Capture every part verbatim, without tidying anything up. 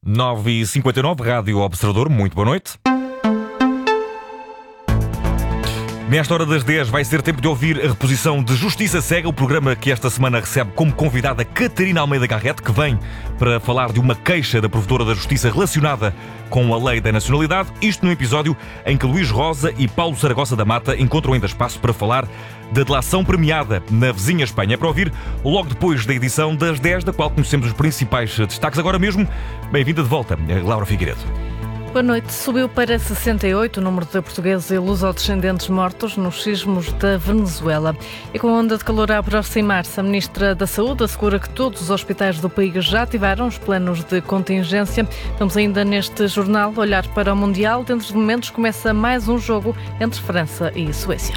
nove e cinquenta e nove, Rádio Observador, muito boa noite. Nesta hora das dez vai ser tempo de ouvir a reposição de Justiça Cega, o programa que esta semana recebe como convidada Catarina Almeida Garrett, que vem para falar de uma queixa da Provedora da Justiça relacionada com a Lei da Nacionalidade. Isto num episódio em que Luís Rosa e Paulo Saragossa da Mata encontram ainda espaço para falar da delação premiada na vizinha Espanha. É para ouvir logo depois da edição das dez, da qual conhecemos os principais destaques. Agora mesmo, bem-vinda de volta, Laura Figueiredo. Boa noite. Subiu para sessenta e oito o número de portugueses e lusodescendentes mortos nos sismos da Venezuela. E com a onda de calor a aproximar-se, a Ministra da Saúde assegura que todos os hospitais do país já ativaram os planos de contingência. Vamos ainda neste jornal olhar para o Mundial. Dentro de momentos começa mais um jogo entre França e Suécia.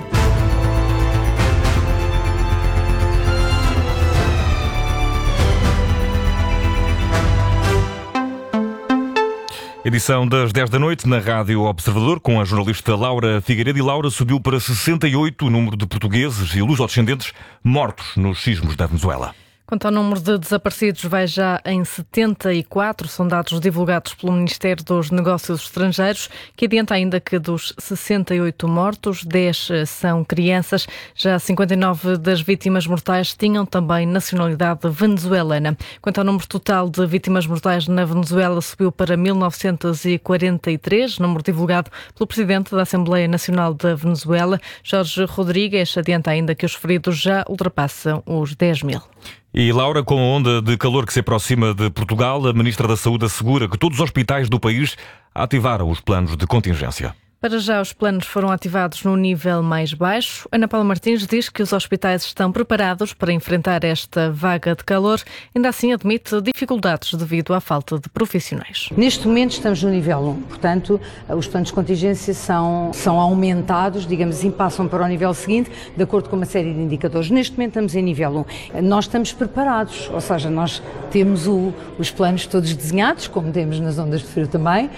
Edição das dez da noite na Rádio Observador, com a jornalista Laura Figueiredo. E Laura, subiu para sessenta e oito o número de portugueses e lusodescendentes mortos nos sismos da Venezuela. Quanto ao número de desaparecidos, vai já em setenta e quatro, são dados divulgados pelo Ministério dos Negócios Estrangeiros, que adianta ainda que dos sessenta e oito mortos, dez são crianças. Já cinquenta e nove das vítimas mortais tinham também nacionalidade venezuelana. Quanto ao número total de vítimas mortais na Venezuela, subiu para mil novecentos e quarenta e três, número divulgado pelo Presidente da Assembleia Nacional da Venezuela, Jorge Rodrigues. Adianta ainda que os feridos já ultrapassam os dez mil. E Laura, com a onda de calor que se aproxima de Portugal, a Ministra da Saúde assegura que todos os hospitais do país ativaram os planos de contingência. Para já, os planos foram ativados no nível mais baixo. Ana Paula Martins diz que os hospitais estão preparados para enfrentar esta vaga de calor. Ainda assim, admite dificuldades devido à falta de profissionais. Neste momento estamos no nível um, portanto, os planos de contingência são, são aumentados, digamos assim, passam para o nível seguinte, de acordo com uma série de indicadores. Neste momento estamos em nível um. Nós estamos preparados, ou seja, nós temos o, os planos todos desenhados, como temos nas ondas de frio também, uh,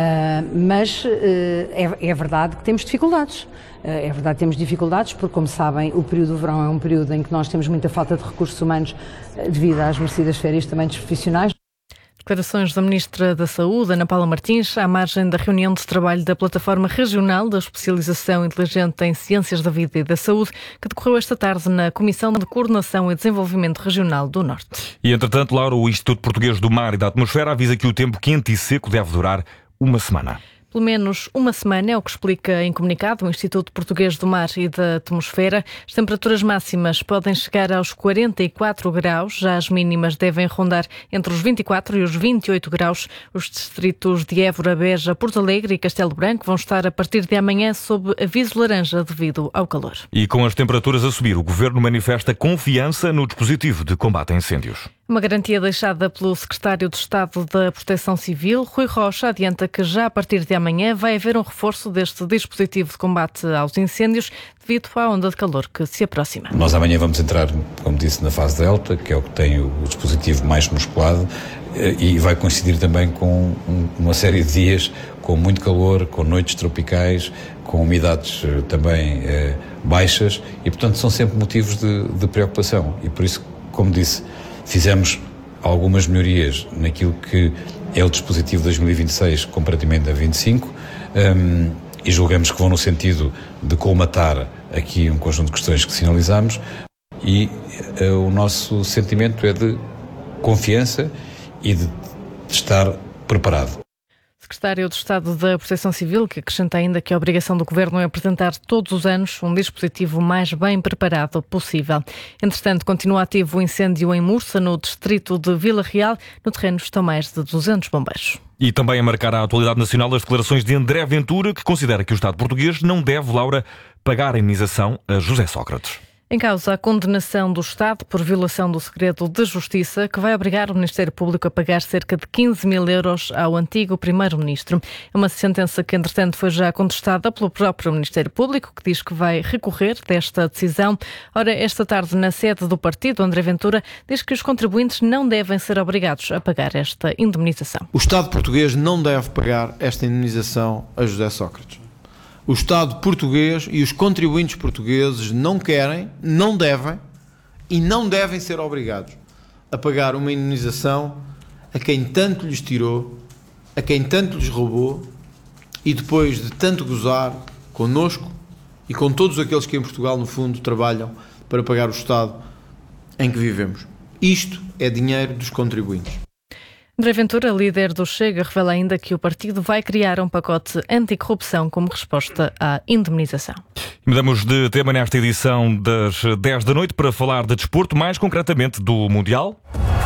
mas uh, é É verdade que temos dificuldades. É verdade que temos dificuldades porque, como sabem, o período do verão é um período em que nós temos muita falta de recursos humanos devido às merecidas férias também dos profissionais. Declarações da Ministra da Saúde, Ana Paula Martins, à margem da reunião de trabalho da Plataforma Regional da Especialização Inteligente em Ciências da Vida e da Saúde, que decorreu esta tarde na Comissão de Coordenação e Desenvolvimento Regional do Norte. E, entretanto, Laura, o Instituto Português do Mar e da Atmosfera avisa que o tempo quente e seco deve durar uma semana. Pelo menos uma semana é o que explica em comunicado o Instituto Português do Mar e da Atmosfera. As temperaturas máximas podem chegar aos quarenta e quatro graus, já as mínimas devem rondar entre os vinte e quatro e os vinte e oito graus. Os distritos de Évora, Beja, Porto Alegre e Castelo Branco vão estar a partir de amanhã sob aviso laranja devido ao calor. E com as temperaturas a subir, o Governo manifesta confiança no dispositivo de combate a incêndios. Uma garantia deixada pelo Secretário de Estado da Proteção Civil, Rui Rocha, adianta que já a partir de amanhã vai haver um reforço deste dispositivo de combate aos incêndios devido à onda de calor que se aproxima. Nós amanhã vamos entrar, como disse, na fase Delta, que é o que tem o dispositivo mais musculado, e vai coincidir também com uma série de dias com muito calor, com noites tropicais, com umidades também eh, baixas, e portanto são sempre motivos de, de preocupação. E por isso, como disse, fizemos algumas melhorias naquilo que é o dispositivo de dois mil e vinte e seis comparativamente a vinte e cinco, um, e julgamos que vão no sentido de colmatar aqui um conjunto de questões que sinalizamos, e uh, o nosso sentimento é de confiança e de, de estar preparado. Secretário de Estado da Proteção Civil, que acrescenta ainda que a obrigação do Governo é apresentar todos os anos um dispositivo mais bem preparado possível. Entretanto, continua ativo o incêndio em Mursa, no distrito de Vila Real. No terreno estão mais de duzentos bombeiros. E também a marcar a atualidade nacional as declarações de André Ventura, que considera que o Estado português não deve, Laura, pagar a indenização a José Sócrates. Em causa a condenação do Estado por violação do segredo de justiça, que vai obrigar o Ministério Público a pagar cerca de quinze mil euros ao antigo Primeiro-Ministro. É uma sentença que, entretanto, foi já contestada pelo próprio Ministério Público, que diz que vai recorrer desta decisão. Ora, esta tarde, na sede do partido, André Ventura diz que os contribuintes não devem ser obrigados a pagar esta indemnização. O Estado português não deve pagar esta indemnização a José Sócrates. O Estado português e os contribuintes portugueses não querem, não devem e não devem ser obrigados a pagar uma indemnização a quem tanto lhes tirou, a quem tanto lhes roubou, e depois de tanto gozar connosco e com todos aqueles que em Portugal, no fundo, trabalham para pagar o Estado em que vivemos. Isto é dinheiro dos contribuintes. André Ventura, líder do Chega, revela ainda que o partido vai criar um pacote anticorrupção como resposta à indemnização. Mudamos de tema nesta edição das dez da noite para falar de desporto, mais concretamente do Mundial.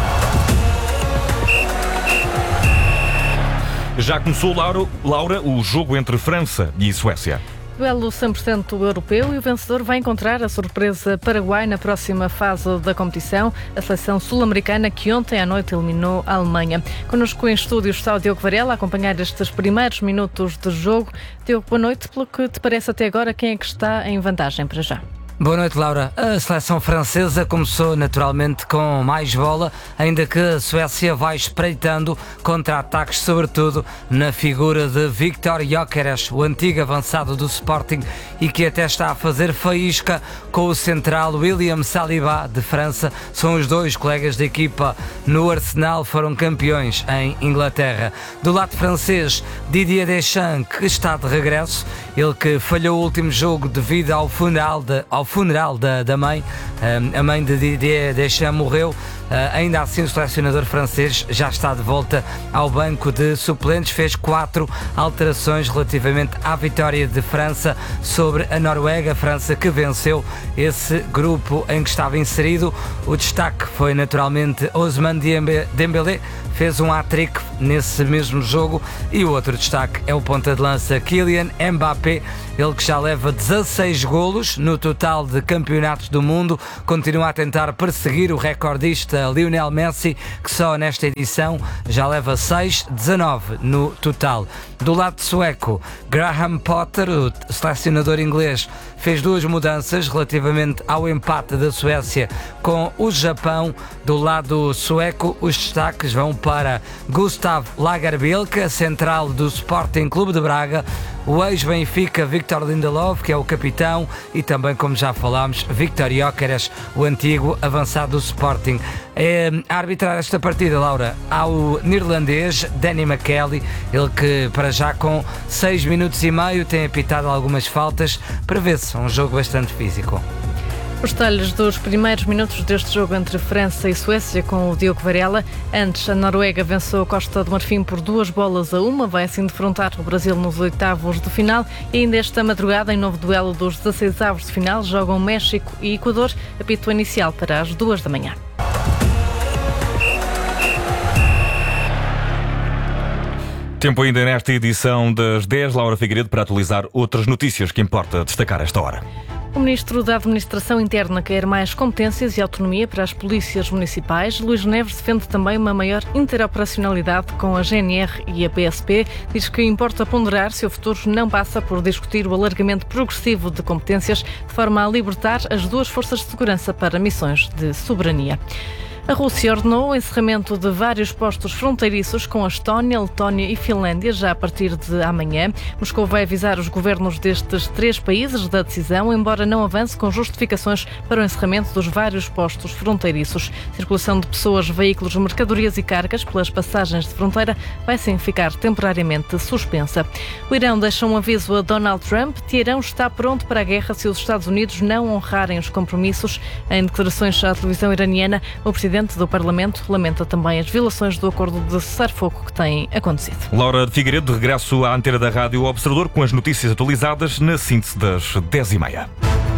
Já começou, Laura, Laura, o jogo entre França e Suécia. Duelo cem por cento europeu e o vencedor vai encontrar a surpresa Paraguai na próxima fase da competição, a seleção sul-americana que ontem à noite eliminou a Alemanha. Connosco em estúdio está o Diogo Varela a acompanhar estes primeiros minutos de jogo. Diogo, boa noite. Pelo que te parece até agora, quem é que está em vantagem para já? Boa noite, Laura. A seleção francesa começou naturalmente com mais bola, ainda que a Suécia vai espreitando contra-ataques, sobretudo na figura de Viktor Gyökeres, o antigo avançado do Sporting e que até está a fazer faísca com o central William Saliba, de França. São os dois colegas de equipa no Arsenal, foram campeões em Inglaterra. Do lado francês, Didier Deschamps, que está de regresso, ele que falhou o último jogo devido ao funeral de, ao funeral da, da mãe, a mãe de Didier Deschamps morreu. Ainda assim, o selecionador francês já está de volta ao banco de suplentes, fez quatro alterações relativamente à vitória de França sobre a Noruega, França que venceu esse grupo em que estava inserido. O destaque foi naturalmente Ousmane Dembélé, fez um hat-trick nesse mesmo jogo, e o outro destaque é o ponta de lança Kylian Mbappé, ele que já leva dezasseis golos no total de campeonatos do mundo, continua a tentar perseguir o recordista Lionel Messi, que só nesta edição já leva seis, dezanove no total. Do lado sueco, Graham Potter, o selecionador inglês, fez duas mudanças relativamente ao empate da Suécia com o Japão. Do lado sueco, os destaques vão para Gustav Lagerbielke, central do Sporting Clube de Braga, o ex-Benfica Victor Lindelof, que é o capitão, e também, como já falámos, Viktor Gyökeres, o antigo avançado do Sporting. É, a arbitrar esta partida, Laura, ao neerlandês Danny McKelly, ele que para já com seis minutos e meio tem apitado algumas faltas, prevê-se um jogo bastante físico. Os detalhes dos primeiros minutos deste jogo entre França e Suécia com o Diogo Varela. Antes, a Noruega venceu a Costa do Marfim por duas bolas a uma, vai assim defrontar o Brasil nos oitavos de final, e ainda esta madrugada, em novo duelo dos dezasseisavos de final, jogam México e Equador, apito inicial para as duas da manhã. Tempo ainda nesta edição das dez, Laura Figueiredo, para atualizar outras notícias que importa destacar esta hora. O Ministro da Administração Interna quer mais competências e autonomia para as polícias municipais. Luís Neves defende também uma maior interoperacionalidade com a G N R e a P S P. Diz que importa ponderar se o futuro não passa por discutir o alargamento progressivo de competências, de forma a libertar as duas forças de segurança para missões de soberania. A Rússia ordenou o encerramento de vários postos fronteiriços com a Estónia, Letónia e Finlândia já a partir de amanhã. Moscou vai avisar os governos destes três países da decisão, embora não avance com justificações para o encerramento dos vários postos fronteiriços. A circulação de pessoas, veículos, mercadorias e cargas pelas passagens de fronteira vai sim ficar temporariamente suspensa. O Irão deixa um aviso a Donald Trump: Teherão está pronto para a guerra se os Estados Unidos não honrarem os compromissos. Em declarações à televisão iraniana, o presidente do Parlamento lamenta também as violações do acordo de cessar-fogo que têm acontecido. Laura Figueiredo, de regresso à antena da Rádio Observador com as notícias atualizadas na síntese das dez e meia.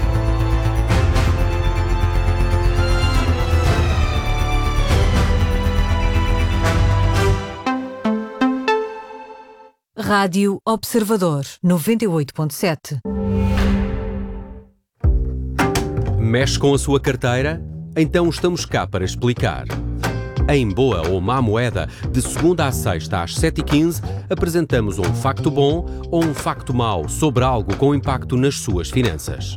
Rádio Observador, noventa e oito ponto sete. Mexe com a sua carteira? Então estamos cá para explicar. Em Boa ou Má Moeda, de segunda à sexta às sete e quinze, apresentamos um facto bom ou um facto mau sobre algo com impacto nas suas finanças.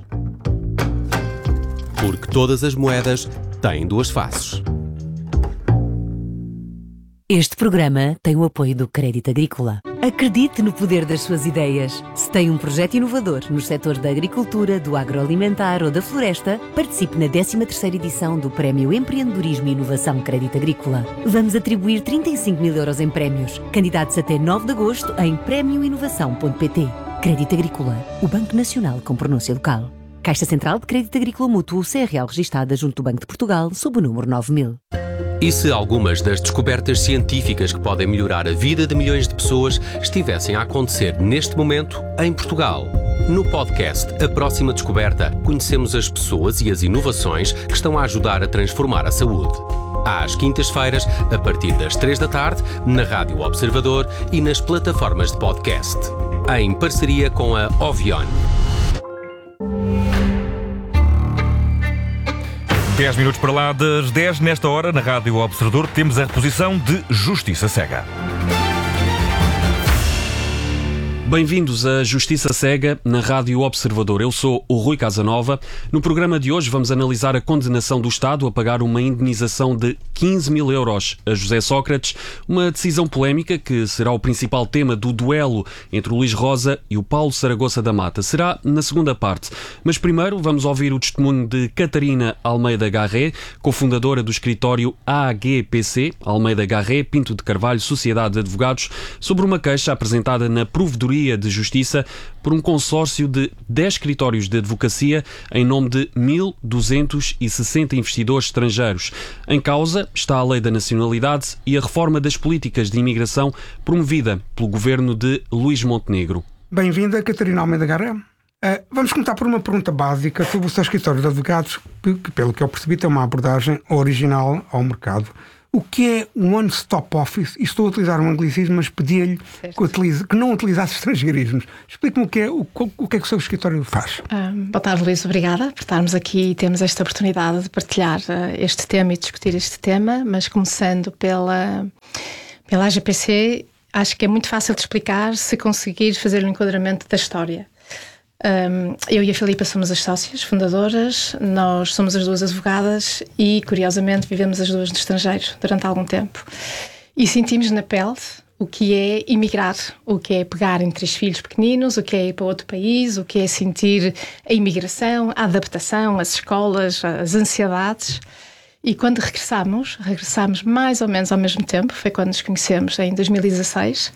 Porque todas as moedas têm duas faces. Este programa tem o apoio do Crédito Agrícola. Acredite no poder das suas ideias. Se tem um projeto inovador nos setores da agricultura, do agroalimentar ou da floresta, participe na décima terceira edição do Prémio Empreendedorismo e Inovação Crédito Agrícola. Vamos atribuir trinta e cinco mil euros em prémios. Candidatos até nove de agosto em prémio inovação ponto pt. Crédito Agrícola, o Banco Nacional com pronúncia local. Caixa Central de Crédito Agrícola Mútuo, C R L registada junto do Banco de Portugal, sob o número nove mil. E se algumas das descobertas científicas que podem melhorar a vida de milhões de pessoas estivessem a acontecer neste momento em Portugal? No podcast A Próxima Descoberta, conhecemos as pessoas e as inovações que estão a ajudar a transformar a saúde. Às quintas-feiras, a partir das três da tarde, na Rádio Observador e nas plataformas de podcast. Em parceria com a Ovion. dez minutos para lá das dez, nesta hora, na Rádio Observador, temos a reposição de Justiça Cega. Bem-vindos a Justiça Cega na Rádio Observador. Eu sou o Rui Casanova. No programa de hoje vamos analisar a condenação do Estado a pagar uma indenização de quinze mil euros a José Sócrates, uma decisão polémica que será o principal tema do duelo entre o Luís Rosa e o Paulo Saragossa da Mata. Será na segunda parte. Mas primeiro vamos ouvir o testemunho de Catarina Almeida Garré, cofundadora do escritório A G P C, Almeida Garré, Pinto de Carvalho, Sociedade de Advogados, sobre uma queixa apresentada na Provedoria de Justiça por um consórcio de dez escritórios de advocacia em nome de mil duzentos e sessenta investidores estrangeiros. Em causa está a Lei da Nacionalidade e a reforma das políticas de imigração promovida pelo governo de Luís Montenegro. Bem-vinda, Catarina Almeida Garré. Uh, vamos começar por uma pergunta básica sobre o seu escritório de advogados, que, pelo que eu percebi, tem uma abordagem original ao mercado. O que é um one-stop office? E estou a utilizar um anglicismo, mas pedia-lhe que, utilize, que não utilizasse estrangeirismos. Explique-me o que é o, o que é que o seu escritório faz. Um, boa tarde, Luís. Obrigada por estarmos aqui e termos esta oportunidade de partilhar uh, este tema e discutir este tema, mas começando pela, pela A G P C, acho que é muito fácil de explicar se conseguir fazer um enquadramento da história. Um, eu e a Filipa somos as sócias fundadoras, nós somos as duas advogadas e, curiosamente, vivemos as duas no estrangeiro durante algum tempo. E sentimos na pele o que é emigrar, o que é pegar em três filhos pequeninos, o que é ir para outro país, o que é sentir a imigração, a adaptação, as escolas, as ansiedades. E quando regressamos, regressamos mais ou menos ao mesmo tempo, foi quando nos conhecemos, em dois mil e dezasseis,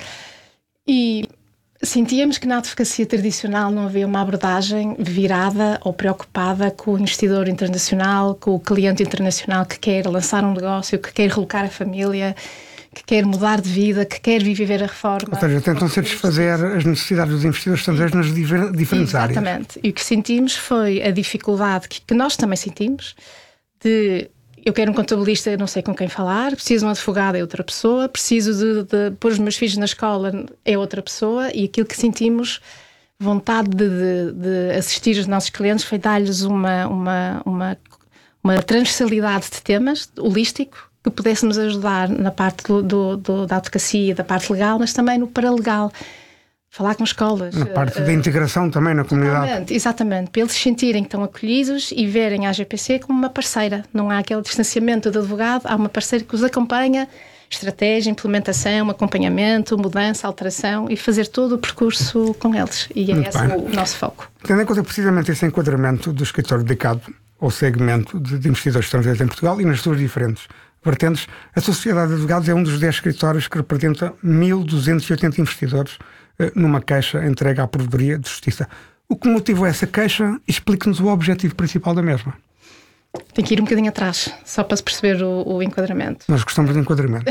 e sentíamos que na advocacia tradicional não havia uma abordagem virada ou preocupada com o investidor internacional, com o cliente internacional que quer lançar um negócio, que quer relocar a família, que quer mudar de vida, que quer viver a reforma. Ou seja, tentam satisfazer as necessidades dos investidores estrangeiros nas diver- diferentes Exatamente. áreas. Exatamente. E o que sentimos foi a dificuldade que, que nós também sentimos de... Eu quero um contabilista, não sei com quem falar, preciso de um advogado, é outra pessoa, preciso de, de pôr os meus filhos na escola, é outra pessoa, e aquilo que sentimos vontade de, de, de assistir os nossos clientes foi dar-lhes uma, uma, uma, uma transversalidade de temas, holístico, que pudéssemos ajudar na parte do, do, do, da advocacia, da parte legal, mas também no paralegal. Falar com escolas. Na parte uh, da uh, integração também na comunidade. Exatamente, exatamente, para eles se sentirem que estão acolhidos e verem a A G P C como uma parceira. Não há aquele distanciamento do advogado, há uma parceira que os acompanha, estratégia, implementação, acompanhamento, mudança, alteração e fazer todo o percurso com eles. E é Muito esse bem. o nosso foco. Tendo em conta precisamente esse enquadramento do escritório dedicado ao segmento de, de investidores estrangeiros em Portugal e nas suas diferentes vertentes, a Sociedade de Advogados é um dos dez escritórios que representa mil duzentos e oitenta investidores numa queixa entregue à Provedoria de Justiça. O que motivou essa queixa? Explique-nos o objetivo principal da mesma. Tem que ir um bocadinho atrás, só para se perceber o, o enquadramento. Nós gostamos de enquadramento.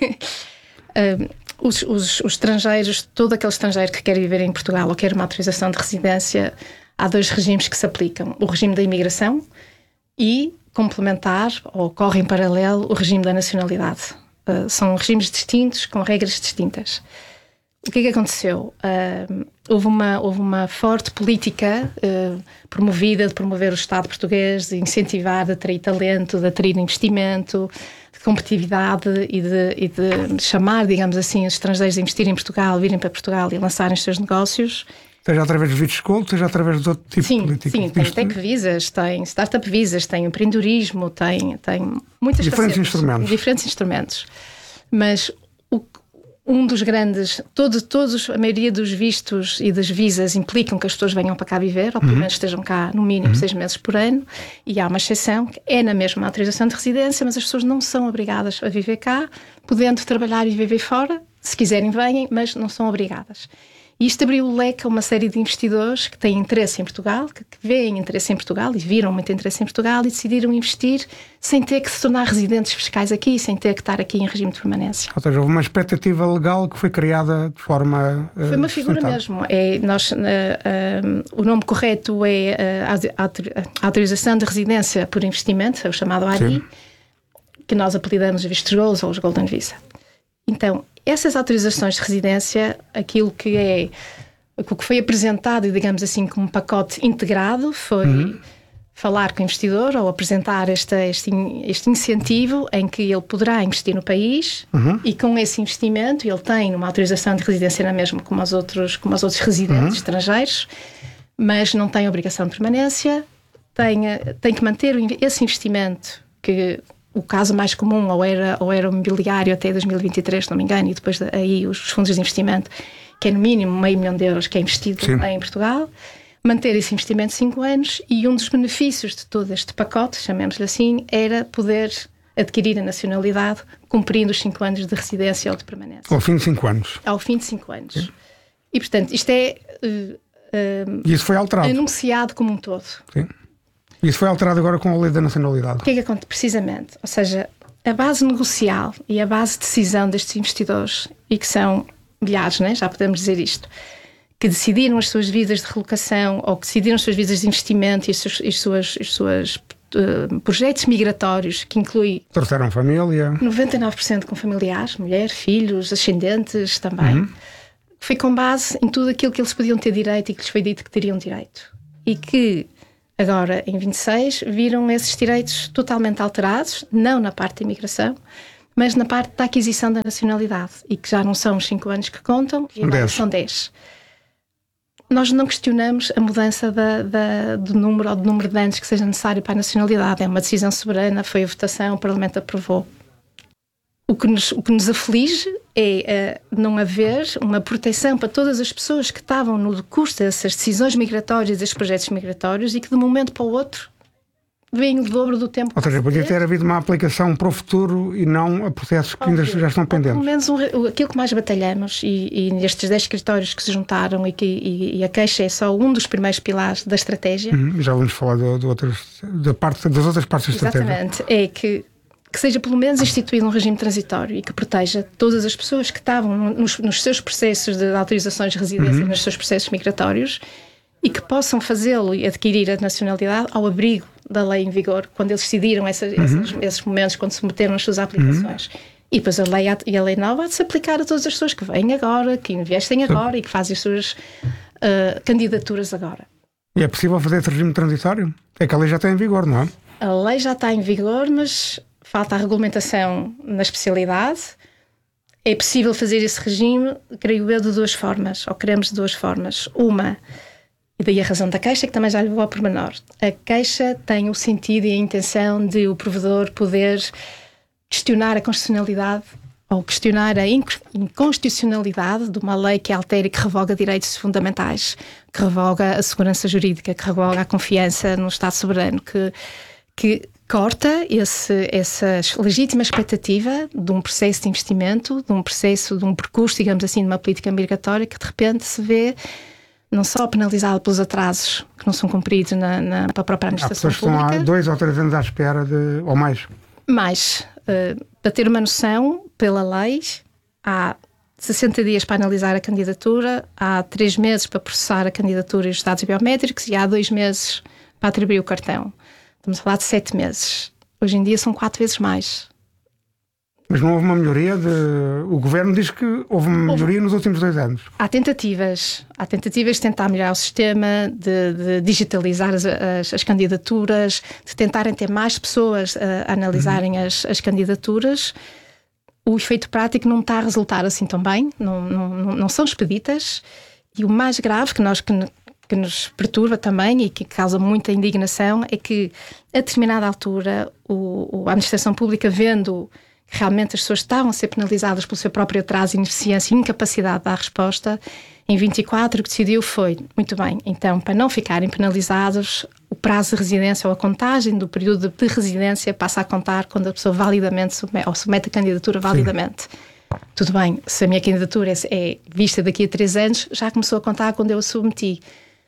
uh, os, os, os estrangeiros, todo aquele estrangeiro que quer viver em Portugal ou quer uma autorização de residência, há dois regimes que se aplicam. O regime da imigração e, complementar, ou corre em paralelo, o regime da nacionalidade. Uh, são regimes distintos, com regras distintas. O que é que aconteceu? Uh, houve, uma, houve uma forte política uh, promovida de promover o Estado português, de incentivar, de atrair talento, de atrair investimento, de competitividade e de, e de chamar, digamos assim, os estrangeiros a investirem em Portugal, virem para Portugal e lançarem os seus negócios. Seja através de vistos gold, seja através de outro tipo sim, de política. Sim, tem tech visas, tem startup visas, tem empreendedorismo, tem, tem muitas diferentes facetas, instrumentos. Diferentes instrumentos. Mas o Um dos grandes, todo, todos, a maioria dos vistos e das visas implicam que as pessoas venham para cá viver, ou pelo menos estejam cá no mínimo seis meses por ano, e há uma exceção, que é na mesma autorização de residência, mas as pessoas não são obrigadas a viver cá, podendo trabalhar e viver fora, se quiserem venham, mas não são obrigadas. E isto abriu o leque a uma série de investidores que têm interesse em Portugal, que, que veem interesse em Portugal e viram muito interesse em Portugal e decidiram investir sem ter que se tornar residentes fiscais aqui, sem ter que estar aqui em regime de permanência. Ou seja, houve uma expectativa legal que foi criada de forma uh, Foi uma figura mesmo. É, nós, uh, uh, o nome correto é uh, Autorização de Residência por Investimento, é o chamado A R I, Sim. que nós apelidamos de Vistos Gold ou os Golden Visa. Então, essas autorizações de residência, aquilo que é o que foi apresentado, digamos assim, como um pacote integrado, foi uhum. falar com o investidor ou apresentar esta, este, este incentivo em que ele poderá investir no país uhum. e com esse investimento ele tem uma autorização de residência na mesma como os outros, como os outros residentes uhum. estrangeiros, mas não tem obrigação de permanência, tem, tem que manter esse investimento que... O caso mais comum ou era, ou era o mobiliário até dois mil e vinte e três, se não me engano, e depois aí os fundos de investimento, que é no mínimo meio milhão de euros que é investido Sim. em Portugal, manter esse investimento cinco anos, e um dos benefícios de todo este pacote, chamemos-lhe assim, era poder adquirir a nacionalidade cumprindo os cinco anos de residência ou de permanência. Ao fim de cinco anos. Ao fim de cinco anos. Sim. E, portanto, isto é uh, uh, e isso foi alterado. anunciado como um todo. Sim. Isso foi alterado agora com a lei da nacionalidade. O que é que acontece? Precisamente. Ou seja, a base negocial e a base de decisão destes investidores, e que são milhares, né? Já podemos dizer isto, que decidiram as suas vidas de relocação ou que decidiram as suas vidas de investimento e os seus, os suas, os seus uh, projetos migratórios, que inclui... Trouxeram família. noventa e nove por cento com familiares, mulher, filhos, ascendentes também. Uhum. Foi com base em tudo aquilo que eles podiam ter direito e que lhes foi dito que teriam direito. E que... Agora, em vinte e seis, viram esses direitos totalmente alterados, não na parte da imigração, mas na parte da aquisição da nacionalidade, e que já não são os cinco anos que contam, e agora são dez. Nós não questionamos a mudança da, da, do número ou do número de anos que seja necessário para a nacionalidade. É uma decisão soberana, foi a votação, o Parlamento aprovou. O que nos, o que nos aflige é uh, não haver uma proteção para todas as pessoas que estavam no curso dessas decisões migratórias, desses projetos migratórios, e que de um momento para o outro vêm o dobro do tempo. Ou seja, podia ter havido uma aplicação para o futuro e não a processos que ainda já estão pendentes. Pelo menos um, aquilo que mais batalhamos, e, e nestes dez escritórios que se juntaram, e, que, e, e a queixa é só um dos primeiros pilares da estratégia. Uhum, já vamos falar do, do outros, da parte, das outras partes da estratégia. Exatamente, é que que seja pelo menos instituído um regime transitório e que proteja todas as pessoas que estavam nos, nos seus processos de autorizações de residência, uhum. nos seus processos migratórios, e que possam fazê-lo e adquirir a nacionalidade ao abrigo da lei em vigor, quando eles decidiram essa, uhum. esses, esses momentos, quando se meteram as suas aplicações. Uhum. E depois a lei, e a lei nova há de se aplicar a todas as pessoas que vêm agora, que investem agora Sim. e que fazem as suas uh, candidaturas agora. E é possível fazer esse regime transitório? É que a lei já está em vigor, não é? A lei já está em vigor, mas... falta a regulamentação na especialidade. É possível fazer esse regime, creio eu, de duas formas, ou queremos de duas formas. Uma, e daí a razão da queixa, que também já lhe vou ao pormenor. A queixa tem o sentido e a intenção de o provedor poder questionar a constitucionalidade ou questionar a inconstitucionalidade de uma lei que altera e que revoga direitos fundamentais, que revoga a segurança jurídica, que revoga a confiança no Estado soberano, que... que corta esse, essa legítima expectativa de um processo de investimento, de um processo, de um percurso, digamos assim, de uma política migratória que de repente se vê não só penalizado pelos atrasos que não são cumpridos na, na, para a própria administração pública. Há pessoas que estão há dois ou três anos à espera de, ou mais. Mais. Uh, para ter uma noção, pela lei, há sessenta dias para analisar a candidatura, há três meses para processar a candidatura e os dados biométricos e há dois meses para atribuir o cartão. Estamos a falar de sete meses. Hoje em dia são quatro vezes mais. Mas não houve uma melhoria? De... O Governo diz que houve uma melhoria houve. nos últimos dois anos. Há tentativas. Há tentativas de tentar melhorar o sistema, de, de digitalizar as, as, as candidaturas, de tentarem ter mais pessoas a, a analisarem uhum. as, as candidaturas. O efeito prático não está a resultar assim tão bem. Não, não, não são expeditas. E o mais grave que nós... Que, que nos perturba também e que causa muita indignação é que, a determinada altura, o, a administração pública, vendo que realmente as pessoas estavam a ser penalizadas pelo seu próprio atraso, ineficiência e incapacidade de dar resposta, em vinte e quatro o que decidiu foi, muito bem, então para não ficarem penalizados, o prazo de residência ou a contagem do período de residência passa a contar quando a pessoa validamente submete, ou submete a candidatura validamente. Sim. Tudo bem, se a minha candidatura é vista daqui a três anos, já começou a contar quando eu a submeti.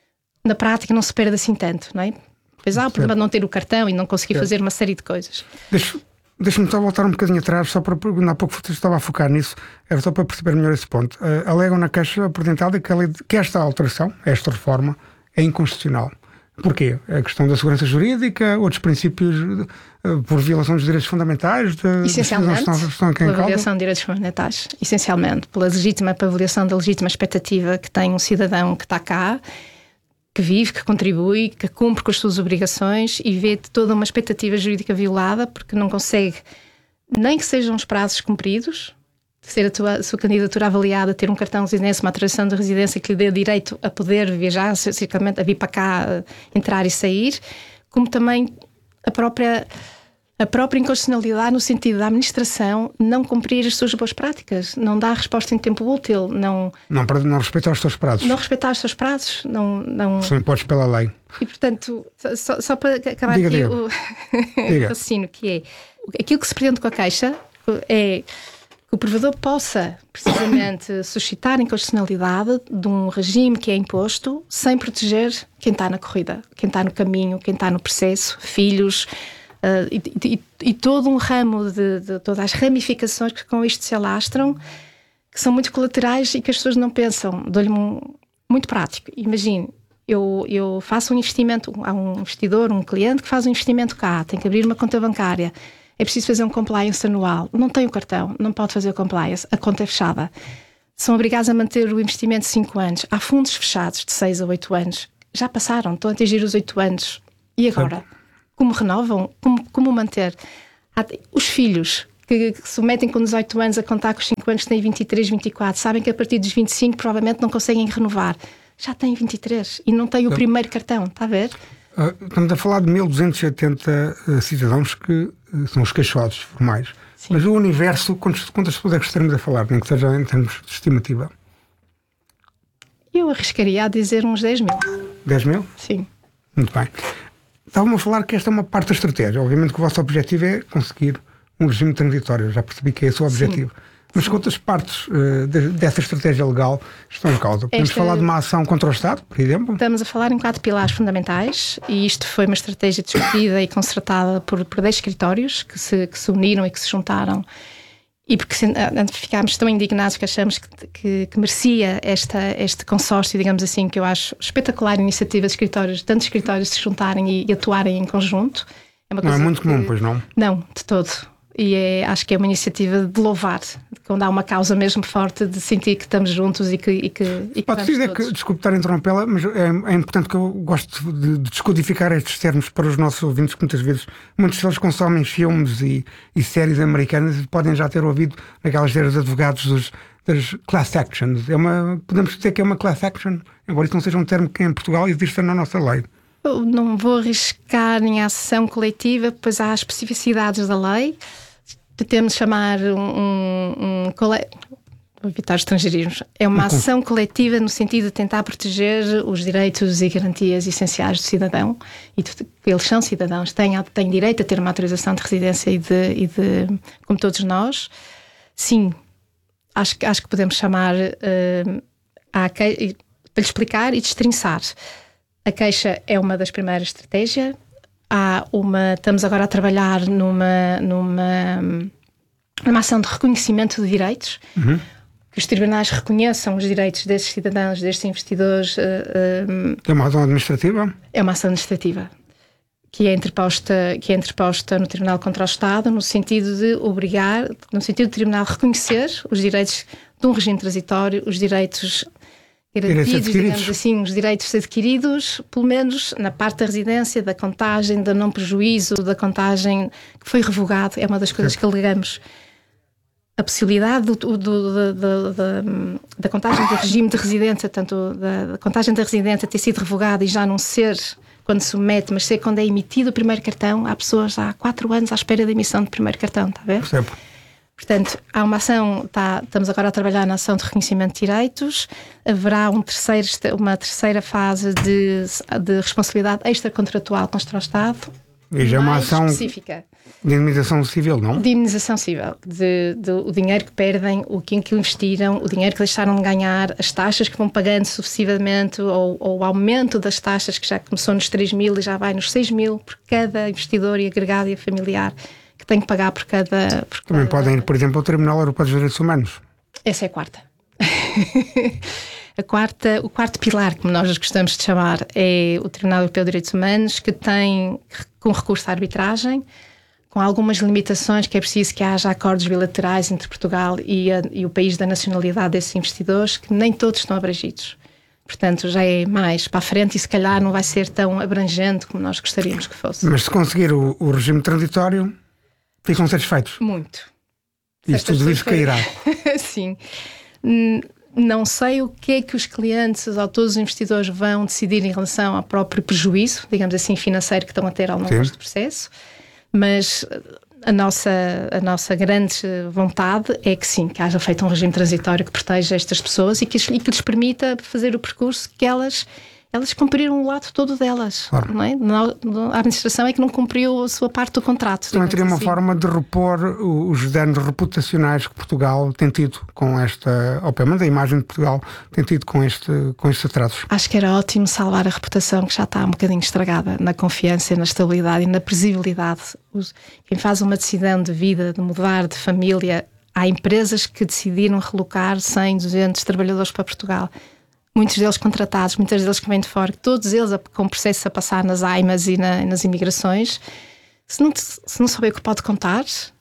Na prática não se perde assim tanto, não é? Pois há o problema de não ter o cartão e não conseguir certo. fazer uma série de coisas. Deixa, deixa-me só voltar um bocadinho atrás, só para, há pouco estava a focar nisso, era só para perceber melhor esse ponto. Uh, alegam na queixa apresentada que, que esta alteração, esta reforma, é inconstitucional. Porquê? A questão da segurança jurídica, outros princípios uh, por violação dos direitos fundamentais? De, Essencialmente, estão, estão pela avaliação de direitos fundamentais. Essencialmente, pela legítima, pela avaliação da legítima expectativa que tem um cidadão que está cá, que vive, que contribui, que cumpre com as suas obrigações e vê toda uma expectativa jurídica violada porque não consegue, nem que sejam os prazos cumpridos, ser a, tua, a sua candidatura avaliada, ter um cartão de residência, uma autorização de residência que lhe dê direito a poder viajar, circamente, a vir para cá, entrar e sair, como também a própria, a própria inconstitucionalidade no sentido da administração não cumprir as suas boas práticas, não dar resposta em tempo útil, não... Não, não respeitar os seus prazos. Não respeitar os seus prazos, não... não... São impostos pela lei. E, portanto, só, só para acabar diga, aqui diga. o, o raciocínio, que é, aquilo que se pretende com a queixa é que o provedor possa, precisamente, suscitar a inconstitucionalidade de um regime que é imposto sem proteger quem está na corrida, quem está no caminho, quem está no processo, filhos, uh, e, e, e todo um ramo de, de todas as ramificações que com isto se alastram, que são muito colaterais e que as pessoas não pensam. Dou-lhe um muito prático. Imagine, eu, eu faço um investimento, há um investidor, um cliente que faz um investimento cá, tem que abrir uma conta bancária. É preciso fazer um compliance anual. Não tem o cartão, não pode fazer o compliance. A conta é fechada. São obrigados a manter o investimento de cinco anos. Há fundos fechados de seis a oito anos. Já passaram, estão a atingir os oito anos. E agora? Sim. Como renovam? Como, como manter? Há, os filhos que, que se submetem com dezoito anos a contar com os cinco anos que têm vinte e três, vinte e quatro, sabem que a partir dos vinte e cinco provavelmente não conseguem renovar. Já têm vinte e três e não têm o Sim. primeiro cartão, está a ver? Uh, estamos a falar de mil duzentos e oitenta uh, cidadãos que uh, são os queixados formais. Sim. Mas o universo, quantas, quantas pessoas é que estaremos a falar, nem que seja em termos de estimativa? Eu arriscaria a dizer uns dez mil. dez mil? Sim. Muito bem. Estavam a falar que esta é uma parte da estratégia. Obviamente que o vosso objetivo é conseguir um regime transitório. Já percebi que é esse o objetivo. Sim. Mas Sim. quantas partes uh, de, dessa estratégia legal estão em causa? Podemos Esta... falar de uma ação contra o Estado, por exemplo? Estamos a falar em quatro pilares fundamentais e isto foi uma estratégia discutida e concertada por, por dez escritórios que se, que se uniram e que se juntaram e porque ficámos tão indignados que achamos que, que, que merecia esta, este consórcio, digamos assim, que eu acho espetacular a iniciativa de escritórios, tantos escritórios se juntarem e, e atuarem em conjunto. É uma coisa não é muito que, comum, pois não? Não, de todo. E é, acho que é uma iniciativa de louvar, quando há uma causa mesmo forte, de sentir que estamos juntos e que, e que, e que Pode dizer que, desculpe estar a interrompê-la, mas é, é importante que eu gosto de, de descodificar estes termos para os nossos ouvintes, que muitas vezes, muitos deles consomem filmes e, e séries americanas e podem já ter ouvido naquelas séries de advogados dos, das class actions. É uma, podemos dizer que é uma class action, embora isso não seja um termo que em Portugal exista na nossa lei. Eu não vou arriscar em ação coletiva, pois há especificidades da lei. Temos de chamar um, um, um cole... vou evitar estrangeirismos. É uma ação coletiva no sentido de tentar proteger os direitos e garantias essenciais do cidadão. E eles são cidadãos, têm, têm direito a ter uma autorização de residência e de, e de como todos nós. Sim, acho, acho que podemos chamar uh, a que... para lhe explicar e destrinçar. A queixa é uma das primeiras estratégias. Há uma, estamos agora a trabalhar numa, numa, numa ação de reconhecimento de direitos, uhum. que os tribunais reconheçam os direitos desses cidadãos, destes investidores. Uh, uh, é uma ação administrativa? É uma ação administrativa que é interposta, que é interposta no Tribunal contra o Estado, no sentido de obrigar, no sentido do Tribunal reconhecer os direitos de um regime transitório, os direitos garantidos, digamos assim, os direitos adquiridos, pelo menos na parte da residência, da contagem, do não prejuízo, da contagem que foi revogado, é uma das coisas que alegamos. A possibilidade do, do, do, do, da, da contagem do regime de residência, tanto da, da contagem da residência ter sido revogada e já não ser quando se submete, mas ser quando é emitido o primeiro cartão. Há pessoas há quatro anos à espera da emissão do primeiro cartão, está a ver? Percebo. Portanto, há uma ação, tá, estamos agora a trabalhar na ação de reconhecimento de direitos, haverá um terceiro, uma terceira fase de, de responsabilidade extracontratual contra o Estado. E já é uma ação específica. De indemnização civil, não? De indemnização civil, de, de, o dinheiro que perdem, o que, que investiram, o dinheiro que deixaram de ganhar, as taxas que vão pagando sucessivamente, ou, ou o aumento das taxas que já começou nos três mil e já vai nos seis mil por cada investidor e agregado e familiar que tem que pagar por cada... Por Também cada... podem ir, por exemplo, ao Tribunal Europeu dos Direitos Humanos. Essa é a quarta. A quarta, o quarto pilar, como nós gostamos de chamar, é o Tribunal Europeu de Direitos Humanos, que tem, com recurso à arbitragem, com algumas limitações, que é preciso que haja acordos bilaterais entre Portugal e, a, e o país da nacionalidade desses investidores, que nem todos estão abrangidos. Portanto, já é mais para a frente e se calhar não vai ser tão abrangente como nós gostaríamos que fosse. Mas se conseguir o, o regime transitório, ficam satisfeitos? Muito. Isso tudo isso cairá? Sim. Não sei o que é que os clientes ou todos os investidores vão decidir em relação ao próprio prejuízo, digamos assim, financeiro que estão a ter ao longo deste processo, mas a nossa, a nossa grande vontade é que sim, que haja feito um regime transitório que proteja estas pessoas e que, e que lhes permita fazer o percurso que elas... Elas cumpriram o lado todo delas, claro. Não é? A administração é que não cumpriu a sua parte do contrato. Também teria uma assim. forma de repor os danos reputacionais que Portugal tem tido com esta, ou pelo menos a imagem de Portugal tem tido com, este, com estes atrasos. Acho que era ótimo salvar a reputação que já está um bocadinho estragada na confiança, na estabilidade e na previsibilidade. Quem faz uma decisão de vida, de mudar de família, há empresas que decidiram relocar cem, duzentos trabalhadores para Portugal. Muitos deles contratados, muitos deles que vêm de fora, todos eles com processos a passar nas A I M As e na, nas imigrações. Se não, se não souber o que pode contar, se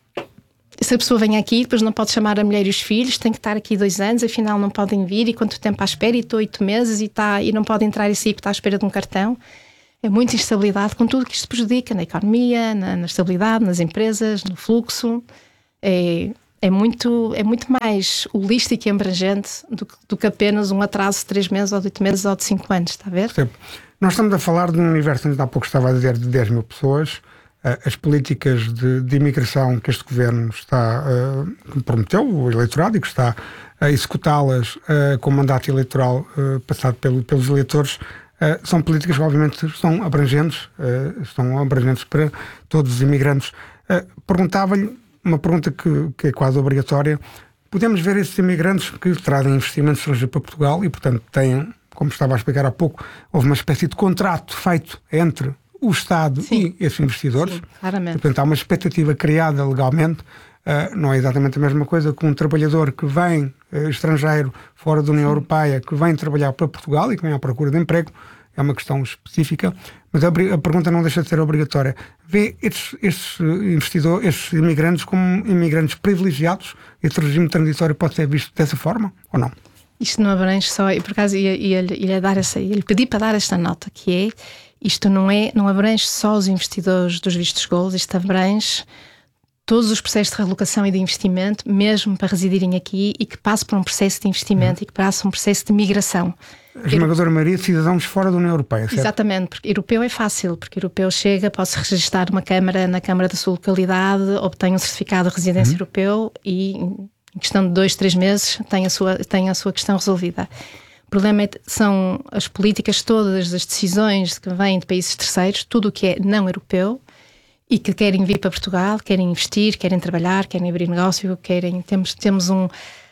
a pessoa vem aqui, depois não pode chamar a mulher e os filhos, tem que estar aqui dois anos, afinal não podem vir, e quanto tempo à espera, e estou oito meses e, está, e não pode entrar e sair porque está à espera de um cartão. É muita instabilidade, com tudo que isto prejudica na economia, na, na estabilidade, nas empresas, no fluxo. É... É muito, é muito mais holístico e abrangente do, do que apenas um atraso de três meses ou de oito meses ou de cinco anos, está a ver? Sim. Nós estamos a falar de um universo, há pouco estava a dizer, de dez mil pessoas. As políticas de, de imigração que este governo está, uh, prometeu, o eleitorado, e que está a executá-las uh, com mandato eleitoral uh, passado pelo, pelos eleitores, uh, são políticas que obviamente estão abrangentes, uh, estão abrangentes para todos os imigrantes. Uh, perguntava-lhe, uma pergunta que, que é quase obrigatória: podemos ver esses imigrantes que trazem investimentos estrangeiros para Portugal e, portanto, têm, como estava a explicar há pouco, houve uma espécie de contrato feito entre o Estado Sim. e esses investidores. Sim, claramente. Portanto, há uma expectativa criada legalmente. Uh, não é exatamente a mesma coisa que um trabalhador que vem, uh, estrangeiro, fora da União Sim. Europeia, que vem trabalhar para Portugal e que vem à procura de emprego. É uma questão específica, mas a, a pergunta não deixa de ser obrigatória. Vê estes, estes investidores, estes imigrantes como imigrantes privilegiados? Este regime transitório pode ser visto dessa forma ou não? Isto não abrange só, e por acaso ia, ia, ia, dar essa, ia lhe pedir para dar esta nota, que é, isto não, é, não abrange só os investidores dos vistos gold, isto abrange todos os processos de realocação e de investimento, mesmo para residirem aqui e que passem por um processo de investimento hum. e que passem por um processo de migração. A esmagadora maioria de cidadãos fora da União Europeia, certo? Exatamente, porque europeu é fácil, porque europeu chega, pode-se registrar uma câmara na Câmara da sua localidade, obtém um certificado de residência uhum. europeu e em questão de dois, três meses tem a sua, tem a sua questão resolvida. O problema é, são as políticas todas, as decisões que vêm de países terceiros, tudo o que é não europeu e que querem vir para Portugal, querem investir, querem trabalhar, querem abrir negócio, querem, temos, temos um...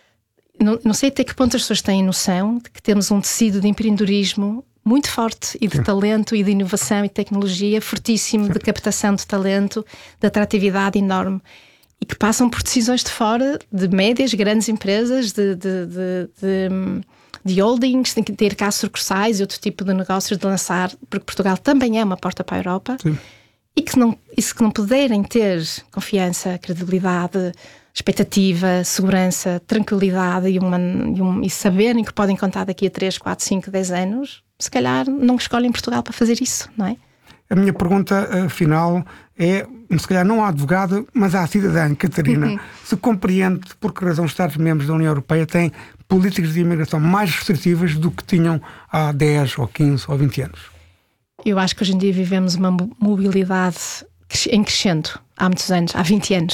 Não, não sei até que ponto as pessoas têm noção de que temos um tecido de empreendedorismo muito forte e de Sim. talento e de inovação e tecnologia fortíssimo, Sim. de captação de talento, de atratividade enorme, e que passam por decisões de fora, de médias, grandes empresas, de, de, de, de, de holdings, de ter cá sucursais e outro tipo de negócios de lançar, porque Portugal também é uma porta para a Europa. Sim. E que não, e se não puderem ter confiança, credibilidade, expectativa, segurança, tranquilidade e, uma, e, um, e saberem que podem contar daqui a três, quatro, cinco, dez anos, se calhar não escolhem Portugal para fazer isso, não é? A minha pergunta uh, final é, se calhar não à advogada, mas à cidadã, Catarina, uhum. se compreende por que razão os Estados-membros da União Europeia têm políticas de imigração mais restritivas do que tinham há dez, ou quinze, ou vinte anos? Eu acho que hoje em dia vivemos uma mobilidade em crescendo há muitos anos, há vinte anos.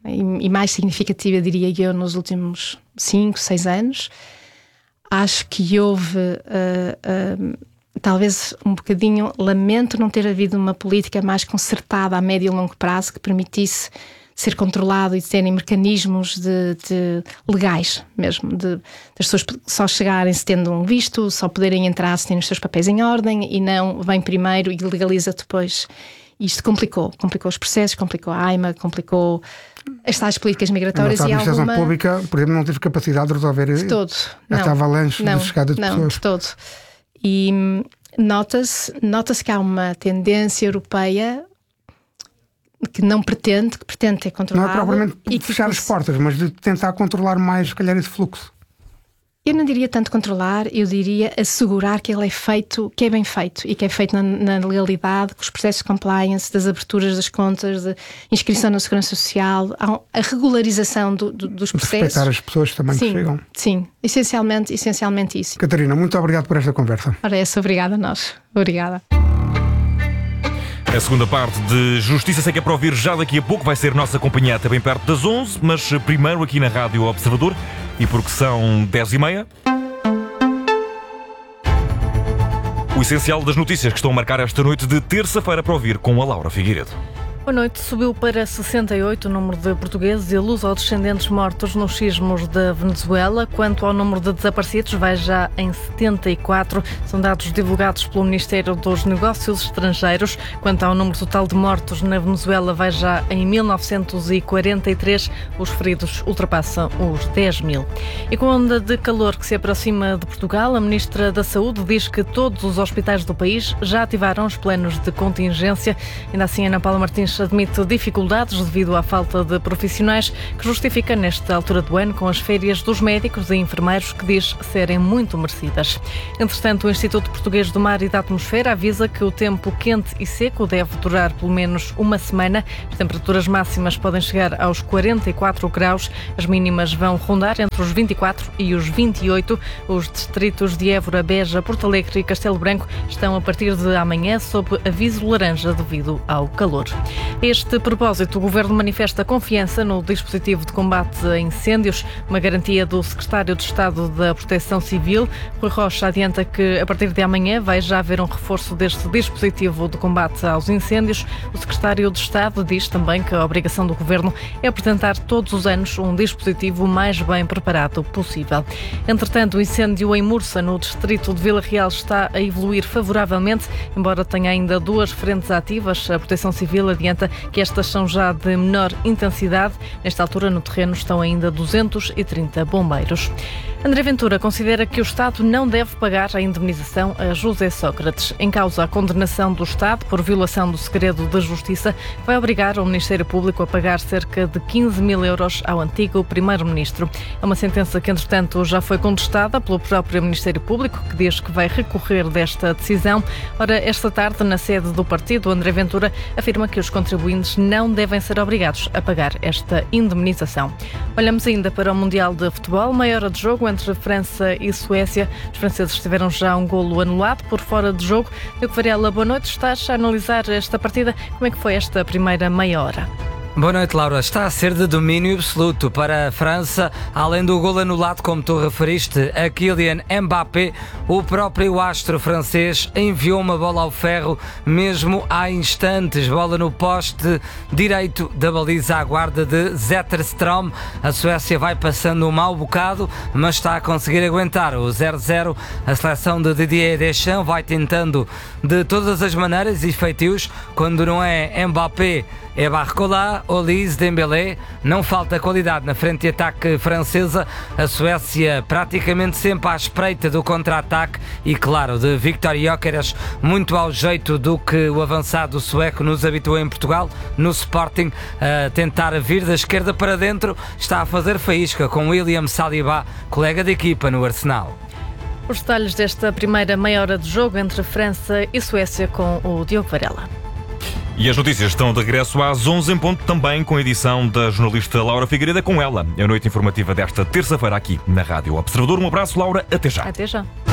e, e mais significativa, diria eu, nos últimos cinco, seis anos. Acho que houve, uh, uh, talvez um bocadinho, lamento não ter havido uma política mais concertada a médio e longo prazo que permitisse ser controlado e terem mecanismos de, de legais mesmo, de, das pessoas só chegarem se tendo um visto, só poderem entrar se têm os seus papéis em ordem e não vem primeiro e legaliza depois. Isto complicou, complicou os processos, complicou a AIMA, complicou as tais políticas migratórias. A e administração alguma... pública, por exemplo, não teve capacidade de resolver de todo. esta avalanche não, de chegada de não, pessoas. De todo. E nota-se, nota-se que há uma tendência europeia que não pretende, que pretende ter controlado. Não é propriamente e fechar que... as portas, mas de tentar controlar mais, se calhar, esse fluxo. Eu não diria tanto controlar, eu diria assegurar que ele é feito, que é bem feito e que é feito na, na legalidade, com os processos de compliance, das aberturas das contas, de inscrição na Segurança Social, a regularização do, do, dos processos. Respeitar as pessoas também sim, que chegam. Sim, essencialmente, essencialmente isso. Catarina, muito obrigado por esta conversa. Ora, essa, obrigada a nós. Obrigada. A segunda parte de Justiça Cega para ouvir já daqui a pouco vai ser nossa companhia até bem perto das onze, mas primeiro aqui na Rádio Observador, e porque são dez e meia, o essencial das notícias que estão a marcar esta noite de terça-feira para ouvir com a Laura Figueiredo. Boa noite. Subiu para sessenta e oito o número de portugueses e luso-descendentes mortos nos sismos da Venezuela. Quanto ao número de desaparecidos, vai já em setenta e quatro. São dados divulgados pelo Ministério dos Negócios Estrangeiros. Quanto ao número total de mortos na Venezuela, vai já em mil novecentos e quarenta e três. Os feridos ultrapassam os dez mil. E com a onda de calor que se aproxima de Portugal, a Ministra da Saúde diz que todos os hospitais do país já ativaram os planos de contingência. Ainda assim, Ana Paula Martins admite dificuldades devido à falta de profissionais, que justifica nesta altura do ano com as férias dos médicos e enfermeiros, que diz serem muito merecidas. Entretanto, o Instituto Português do Mar e da Atmosfera avisa que o tempo quente e seco deve durar pelo menos uma semana. As temperaturas máximas podem chegar aos quarenta e quatro graus, as mínimas vão rondar entre os vinte e quatro e os vinte e oito. Os distritos de Évora, Beja, Porto Alegre e Castelo Branco estão a partir de amanhã sob aviso laranja devido ao calor. A este propósito, o Governo manifesta confiança no dispositivo de combate a incêndios, uma garantia do Secretário de Estado da Proteção Civil. Rui Rocha adianta que a partir de amanhã vai já haver um reforço deste dispositivo de combate aos incêndios. O Secretário de Estado diz também que a obrigação do Governo é apresentar todos os anos um dispositivo mais bem preparado possível. Entretanto, o incêndio em Mursa, no distrito de Vila Real, está a evoluir favoravelmente, embora tenha ainda duas frentes ativas. A Proteção Civil adianta que estas são já de menor intensidade. Nesta altura, no terreno, estão ainda duzentos e trinta bombeiros. André Ventura considera que o Estado não deve pagar a indemnização a José Sócrates. Em causa a condenação do Estado por violação do segredo da Justiça, vai obrigar o Ministério Público a pagar cerca de quinze mil euros ao antigo Primeiro-Ministro. É uma sentença que, entretanto, já foi contestada pelo próprio Ministério Público, que diz que vai recorrer desta decisão. Ora, esta tarde, na sede do partido, André Ventura afirma que os contribuintes não devem ser obrigados a pagar esta indemnização. Olhamos ainda para o Mundial de Futebol, meia hora de jogo entre França e Suécia. Os franceses tiveram já um golo anulado por fora de jogo. Diogo Varela, boa noite. Estás a analisar esta partida. Como é que foi esta primeira meia hora? Boa noite, Laura. Está a ser de domínio absoluto para a França, além do golo anulado, como tu referiste, a Kylian Mbappé. O próprio astro francês enviou uma bola ao ferro mesmo há instantes, bola no poste direito da baliza à guarda de Zetterstrom. A Suécia vai passando um mau bocado, mas está a conseguir aguentar o zero a zero. A seleção de Didier Deschamps vai tentando de todas as maneiras e feitios. Quando não é Mbappé, é Barcola, Olise, Dembélé. Não falta qualidade na frente de ataque francesa. A Suécia praticamente sempre à espreita do contra-ataque e, claro, de Viktor Gyökeres, muito ao jeito do que o avançado sueco nos habituou em Portugal, no Sporting, a tentar vir da esquerda para dentro. Está a fazer faísca com William Saliba, colega de equipa no Arsenal. Os detalhes desta primeira meia hora de jogo entre França e Suécia com o Diogo Varela. E as notícias estão de regresso às onze em ponto, também com a edição da jornalista Laura Figueiredo. Com ela, a noite informativa desta terça-feira aqui na Rádio Observador. Um abraço, Laura. Até já. Até já.